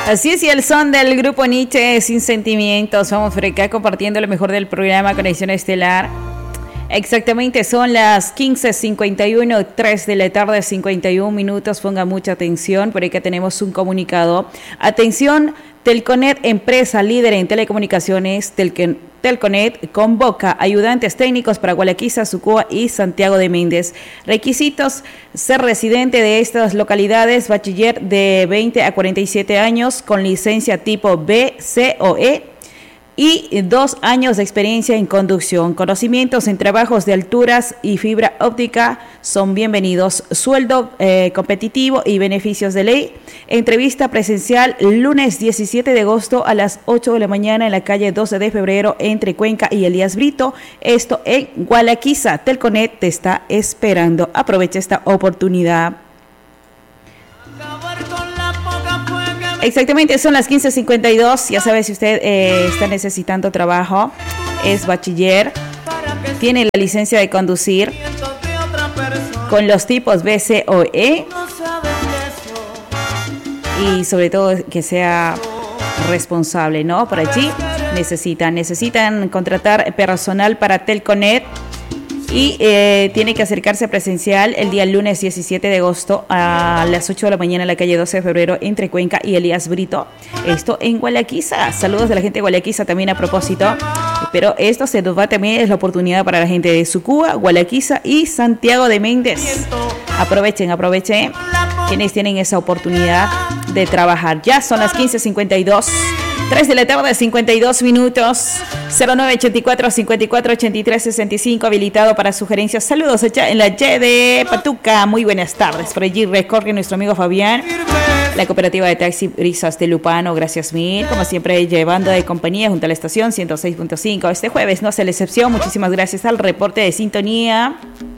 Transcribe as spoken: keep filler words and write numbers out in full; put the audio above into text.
Así es, y el son del grupo Nietzsche, Sin Sentimientos. Vamos por acá compartiendo lo mejor del programa Conexión Estelar. Exactamente, son las quince cincuenta y uno, tres de la tarde, cincuenta y un minutos. Ponga mucha atención, por acá tenemos un comunicado. Atención, Telconet, empresa líder en telecomunicaciones. Telken, Telconet convoca ayudantes técnicos para Gualaquiza, Sucúa y Santiago de Méndez. Requisitos: ser residente de estas localidades, bachiller de veinte a cuarenta y siete años, con licencia tipo B, C o E, y dos años de experiencia en conducción. Conocimientos en trabajos de alturas y fibra óptica son bienvenidos. Sueldo eh, competitivo y beneficios de ley. Entrevista presencial lunes diecisiete de agosto a las ocho de la mañana en la calle doce de febrero entre Cuenca y Elías Brito. Esto en Gualaquiza. Telconet te está esperando. Aprovecha esta oportunidad. Exactamente, son las quince cincuenta y dos. Ya sabe, si usted eh, está necesitando trabajo, es bachiller, tiene la licencia de conducir con los tipos B, C o E, y sobre todo que sea responsable, ¿no? Por allí necesitan, necesitan contratar personal para Telconet. Y eh, tiene que acercarse presencial el día lunes diecisiete de agosto a las ocho de la mañana en la calle doce de febrero entre Cuenca y Elías Brito. Esto en Gualaquiza. Saludos de la gente de Gualaquiza también a propósito. Pero esto se nos va también, es la oportunidad para la gente de Sucúa, Gualaquiza y Santiago de Méndez. Aprovechen, aprovechen quienes tienen esa oportunidad de trabajar. Ya son las quince cincuenta y dos. tres de la tarde, cincuenta y dos minutos. Cero nueve ochenta y cuatro, cincuenta y cuatro, ochenta y tres, sesenta y cinco, habilitado para sugerencias. Saludos en la Y de Patuca. Muy buenas tardes. Por allí recorre nuestro amigo Fabián. La cooperativa de taxi Brisas de Lupano, gracias mil. Como siempre, llevando de compañía junto a la estación ciento seis punto cinco. Este jueves no hace la excepción. Muchísimas gracias al reporte de sintonía.